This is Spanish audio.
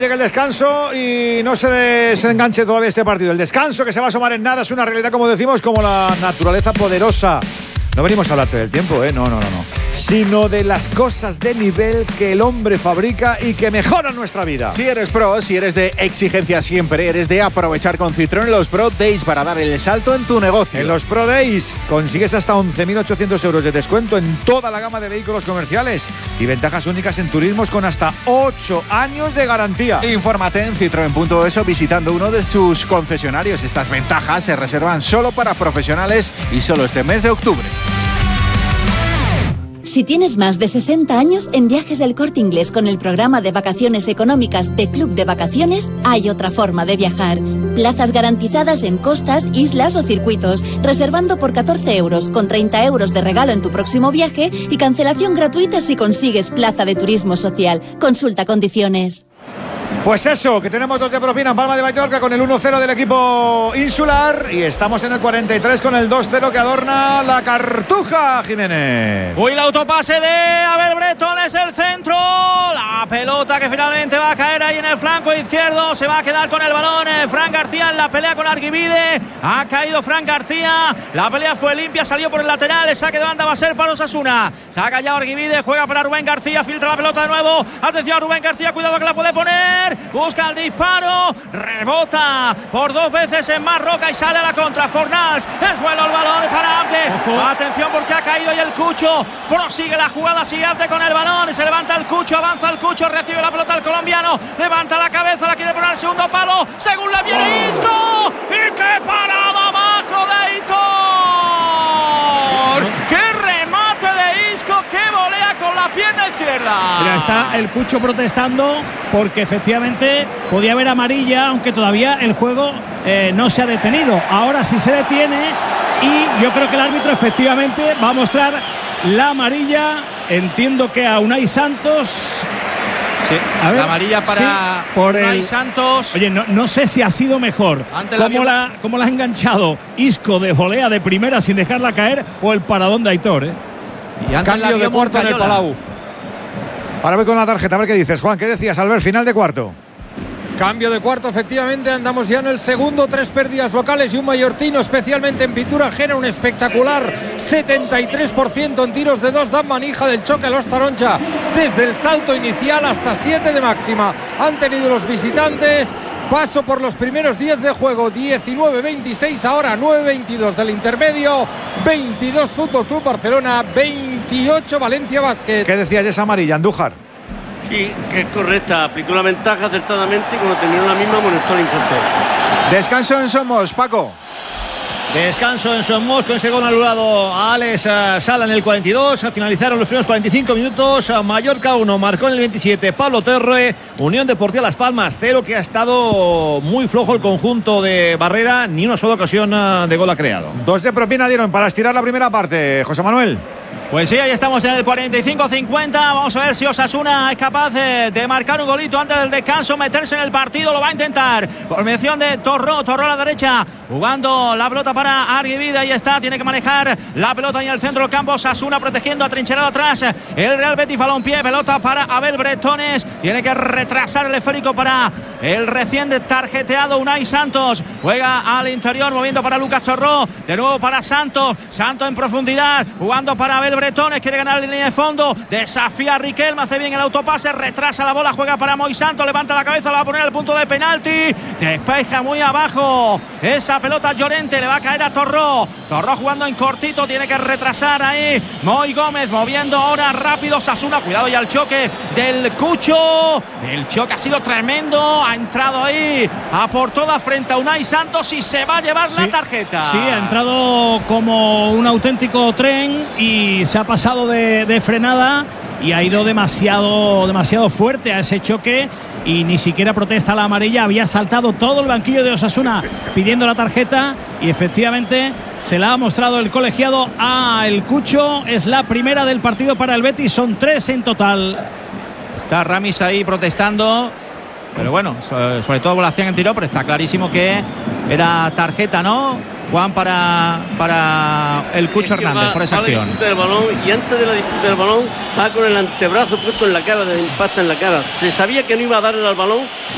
Llega el descanso y no se desenganche todavía este partido. El descanso que se va a asomar en nada es una realidad, como decimos, como la naturaleza poderosa. No venimos a hablarte del tiempo, no, sino de las cosas de nivel que el hombre fabrica y que mejoran nuestra vida. Si eres pro, si eres de exigencia siempre, eres de aprovechar con Citroën los Pro Days para dar el salto en tu negocio. En los Pro Days consigues hasta 11.800 euros de descuento en toda la gama de vehículos comerciales y ventajas únicas en turismos con hasta 8 años de garantía. Infórmate en citroen.es o visitando uno de sus concesionarios. Estas ventajas se reservan solo para profesionales y solo este mes de octubre. Si tienes más de 60 años, en Viajes del Corte Inglés con el programa de vacaciones económicas de Club de Vacaciones, hay otra forma de viajar. Plazas garantizadas en costas, islas o circuitos, reservando por 14 euros, con 30 euros de regalo en tu próximo viaje y cancelación gratuita si consigues plaza de turismo social. Consulta condiciones. Pues eso, que tenemos 2 de propina en Palma de Mallorca con el 1-0 del equipo insular y estamos en el 43 con el 2-0 que adorna la Cartuja, Jiménez. Uy, el autopase de Abel Bretón es el centro. La pelota que finalmente va a caer ahí en el flanco izquierdo. Se va a quedar con el balón Fran García en la pelea con Arguibide. Ha caído Fran García. La pelea fue limpia, salió por el lateral. El saque de banda va a ser para Osasuna. Saca ya Arguibide, juega para Rubén García. Filtra la pelota de nuevo. Atención a Rubén García, cuidado que la puede poner. Busca el disparo, rebota por 2 veces en Marroca y sale a la contra. Fornals, es bueno el balón para Abde. Atención porque ha caído y el Cucho prosigue la jugada, sigue Abde con el balón. Se levanta el Cucho, avanza el Cucho, recibe la pelota el colombiano, levanta la cabeza, la quiere poner al segundo palo. Según le viene Isco. ¡Y qué parada abajo de Hitor! ¡Qué remate de Isco! ¡Qué volea con la pierna izquierda! Mira, está el Cucho protestando porque efectivamente podía haber amarilla, aunque todavía el juego no se ha detenido. Ahora sí se detiene y yo creo que el árbitro efectivamente va a mostrar la amarilla. Entiendo que a Unai Santos. Sí, a ver, la amarilla para sí, por Unai Santos. Oye, no sé si ha sido mejor cómo la ha enganchado Isco de volea de primera sin dejarla caer o el paradón de Aitor. Y cambio de cuarto en el Palau. Ahora voy con la tarjeta, a ver qué dices, Juan. ¿Qué decías, Albert? Final de cuarto. Cambio de cuarto, efectivamente, andamos ya en el segundo, 3 pérdidas locales y un mallorquino, especialmente en pintura ajena, un espectacular 73% en tiros de 2, dan manija del choque a los Taroncha, desde el salto inicial hasta 7 de máxima, han tenido los visitantes. Paso por los primeros 10 de juego, 19-26, ahora 9-22 del intermedio, 22 Fútbol Club Barcelona, 28 Valencia Basket. ¿Qué decía esa amarilla, Andújar? Sí, que es correcta, aplicó la ventaja acertadamente y cuando terminó la misma amonestó al infantil. Descanso en Somos, Paco. Descanso en Somos con ese gol anulado a Alex Sala en el 42. Finalizaron los primeros 45 minutos. Mallorca 1, marcó en el 27 Pablo Terre. Unión Deportiva Las Palmas 0, que ha estado muy flojo el conjunto de Barrera. Ni una sola ocasión de gol ha creado. 2 de propina dieron para estirar la primera parte, José Manuel. Pues sí, ahí estamos en el 45-50. Vamos a ver si Osasuna es capaz de marcar un golito antes del descanso, meterse en el partido. Lo va a intentar por mención de Torró a la derecha, jugando la pelota para Arguibide. Ahí está, tiene que manejar la pelota en el centro del campo. Osasuna protegiendo, atrincherado atrás el Real Betis. Balompié, pelota para Abel Bretones. Tiene que retrasar el esférico para el recién tarjeteado Unai Santos. Juega al interior, moviendo para Lucas Torró. De nuevo para Santos. Santos en profundidad, jugando para Abel Bretones, quiere ganar la línea de fondo, desafía a Riquelme, hace bien el autopase, retrasa la bola, juega para Moi Santos, levanta la cabeza, la va a poner al punto de penalti, despeja muy abajo esa pelota Llorente, le va a caer a Torró jugando en cortito, tiene que retrasar ahí Moi Gómez, moviendo ahora rápido Osasuna, cuidado ya el choque del Cucho, el choque ha sido tremendo, ha entrado ahí a por toda frente a Unai Santos y se va a llevar la tarjeta. Sí, ha entrado como un auténtico tren y se ha pasado de frenada y ha ido demasiado fuerte a ese choque y ni siquiera protesta la amarilla. Había saltado todo el banquillo de Osasuna pidiendo la tarjeta y efectivamente se la ha mostrado el colegiado a el Cucho. Es la primera del partido para el Betis, son 3 en total. Está Ramis ahí protestando, pero bueno, sobre todo por la acción en tiro, pero está clarísimo que era tarjeta, ¿no? Juan, para el Cucho Hernández por esa acción. Del balón, y antes de la disputa del balón va con el antebrazo puesto en la cara, de impacto en la cara. Se sabía que no iba a darle al balón